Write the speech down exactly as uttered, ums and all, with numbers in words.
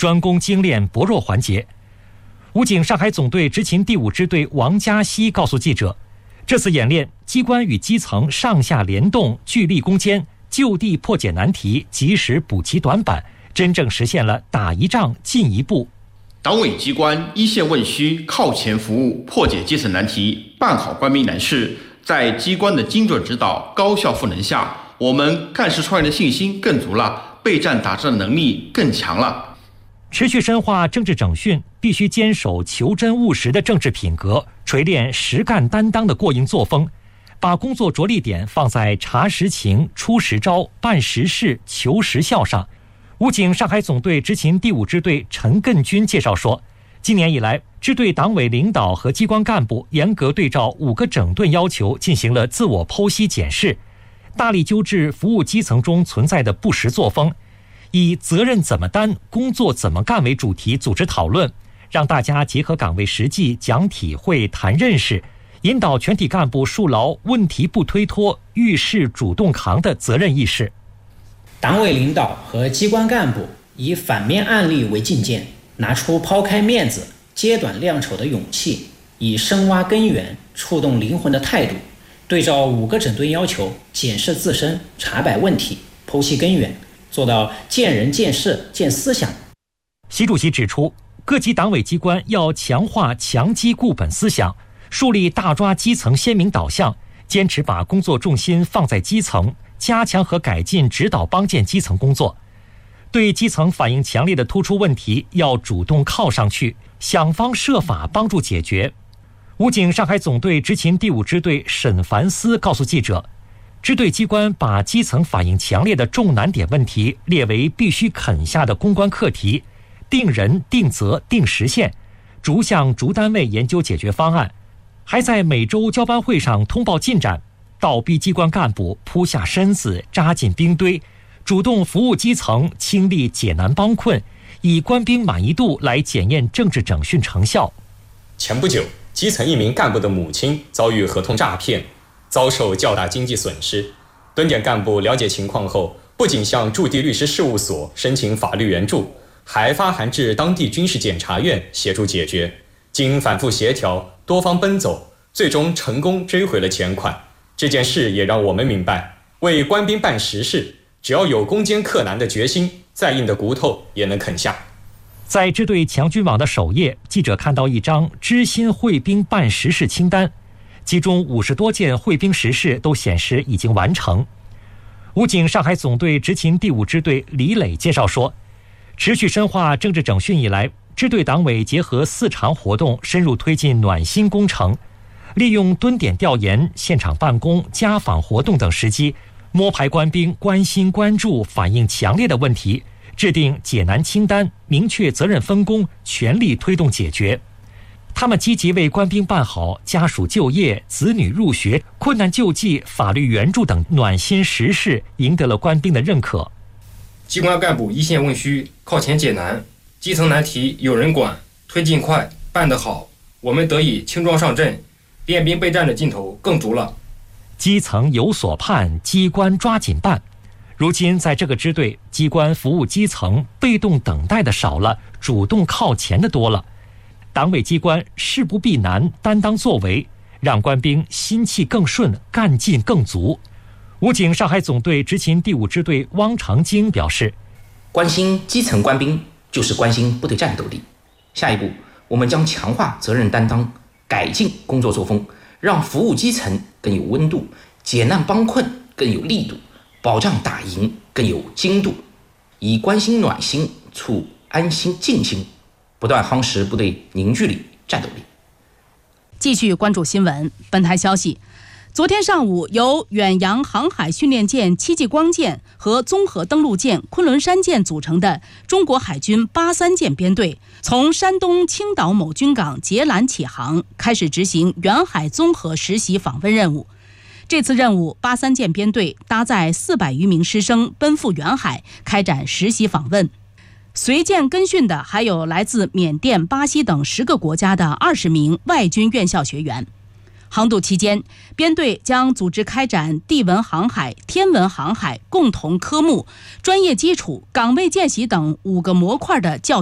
专攻精炼薄弱环节。武警上海总队执勤第五支队王嘉熙告诉记者，这次演练，机关与基层上下联动，聚力攻坚，就地破解难题，及时补齐短板，真正实现了打一仗进一步。 党委机关一线问需，靠前服务，破解基层难题，办好官兵难事。在机关的精准指导、高效赋能下，我们干事创业的信心更足了，备战打仗的能力更强了。 持续深化政治整训，必须坚守求真务实的政治品格，锤炼实干担当的过硬作风，把工作着力点放在查实情、出实招、办实事、求实效上。武警上海总队执勤第五支队陈艮军介绍说，今年以来，支队党委领导和机关干部严格对照五个整顿要求进行了自我剖析检视，大力纠治服务基层中存在的不实作风，以责任怎么担、工作怎么干为主题组织讨论，让大家结合岗位实际讲体会、谈认识，引导全体干部树牢问题不推脱、遇事主动扛的责任意识。 党委领导和机关干部以反面案例为借鉴，拿出抛开面子、揭短亮丑的勇气，以深挖根源、触动灵魂的态度，对照五个整顿要求，检视自身，查摆问题，剖析根源，做到见人、见事、见思想。 习主席指出，各级党委机关要强化强基固本思想，树立大抓基层鲜明导向，坚持把工作重心放在基层，加强和改进指导帮建基层工作。对基层反映强烈的突出问题，要主动靠上去，想方设法帮助解决。武警上海总队执勤第五支队沈凡思告诉记者，支队机关把基层反映强烈的重难点问题列为必须啃下的攻关课题，定人、定责、定时限，逐项逐单位研究解决方案，还在每周交班会上通报进展，倒逼机关干部扑下身子，扎进兵堆，主动服务基层，倾力解难帮困，以官兵满意度来检验政治整训成效。 前不久，基层一名干部的母亲遭遇合同诈骗，遭受较大经济损失。蹲点干部了解情况后，不仅向驻地律师事务所申请法律援助，还发函至当地军事检察院协助解决。经反复协调，多方奔走，最终成功追回了钱款。这件事也让我们明白，为官兵办实事，只要有攻坚克难的决心，再硬的骨头也能啃下。 在支队强军网的首页，记者看到一张知心会兵办实事清单，其中五十多件会兵实事都显示已经完成。武警上海总队执勤第五支队李磊介绍说，持续深化政治整训以来，支队党委结合四常活动，深入推进暖心工程，利用蹲点调研、现场办公、家访活动等时机，摸排官兵关心、关注、反映强烈的问题，制定解难清单，明确责任分工，全力推动解决。他们积极为官兵办好家属就业、子女入学、困难救济、法律援助等暖心实事，赢得了官兵的认可。 机关干部一线问需，靠前解难，基层难题有人管，推进快，办得好，我们得以轻装上阵，练兵备战的劲头更足了。 基层有所盼，机关抓紧办。如今在这个支队，机关服务基层，被动等待的少了，主动靠前的多了。党委机关事不避难，担当作为，让官兵心气更顺，干劲更足。武警上海总队执勤第五支队汪长京表示， 关心基层官兵就是关心部队战斗力。下一步，我们将强化责任担当，改进工作作风，让服务基层更有温度，解难帮困更有力度，保障打赢更有精度，以关心暖心促安心静心，不断夯实部队凝聚力、战斗力。 继续关注新闻。本台消息，昨天上午，由远洋航海训练舰戚继光舰和综合登陆舰昆仑山舰组成的中国海军八三舰编队，从山东青岛某军港截拦起航，开始执行远海综合实习访问任务。这次任务，八三舰编队搭载四百余名师生奔赴远海，开展实习访问。随舰跟训的还有来自缅甸、巴西等十个国家的二十名外军院校学员。航渡期间，编队将组织开展地文航海、天文航海共同科目、专业基础、岗位见习等五个模块的教